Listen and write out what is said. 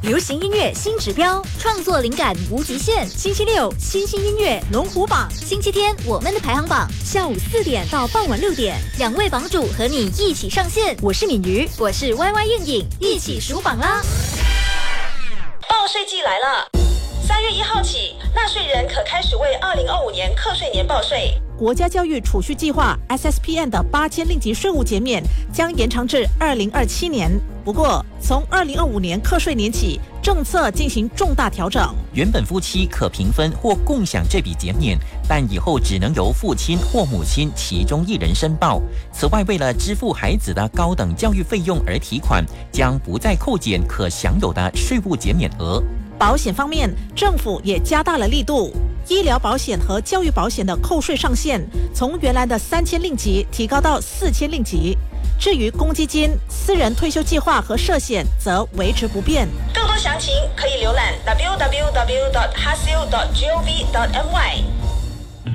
流行音乐新指标，创作灵感无极限。星期六，新兴音乐龙虎榜；星期天，我们的排行榜。下午4点到傍晚6点，2位榜主和你一起上线。我是敏瑜，我是 YY 燕颖，一起数榜啦！ 报税季来了，3月1号起，纳税人可开始为2025年课税年报税。 国家教育储蓄计划 SSPN 的8000令吉税务减免将延长至2027年。不过，从2025年课税年起，政策进行重大调整。 原本夫妻可平分或共享这笔减免，但以后只能由父亲或母亲其中一人申报。此外，为了支付孩子的高等教育费用而提款，将不再扣减可享有的税务减免额。 保险方面，政府也加大了力度。医疗保险和教育保险的扣税上限从原来的3000令吉提高到4000令吉。至于公积金、私人退休计划和社险则维持不变。 更多详情可以浏览 www.hasil.gov.my。